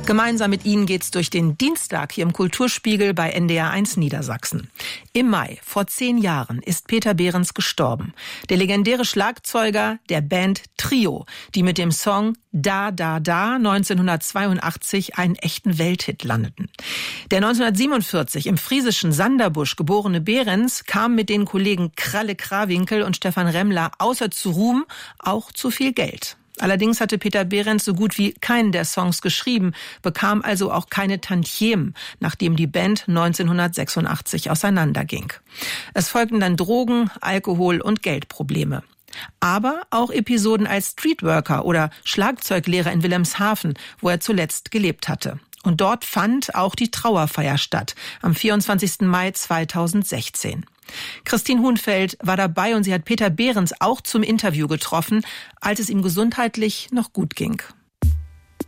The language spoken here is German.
Gemeinsam mit Ihnen geht's durch den Dienstag hier im Kulturspiegel bei NDR1 Niedersachsen. Im Mai, vor 10 Jahren, ist Peter Behrens gestorben. Der legendäre Schlagzeuger der Band Trio, die mit dem Song Da, Da, Da 1982 einen echten Welthit landeten. Der 1947 im friesischen Sanderbusch geborene Behrens kam mit den Kollegen Kralle Krawinkel und Stefan Remmler außer zu Ruhm auch zu viel Geld. Allerdings hatte Peter Behrens so gut wie keinen der Songs geschrieben, bekam also auch keine Tantiemen, nachdem die Band 1986 auseinanderging. Es folgten dann Drogen, Alkohol und Geldprobleme. Aber auch Episoden als Streetworker oder Schlagzeuglehrer in Wilhelmshaven, wo er zuletzt gelebt hatte. Und dort fand auch die Trauerfeier statt, am 24. Mai 2016. Christine Hunfeld war dabei und sie hat Peter Behrens auch zum Interview getroffen, als es ihm gesundheitlich noch gut ging.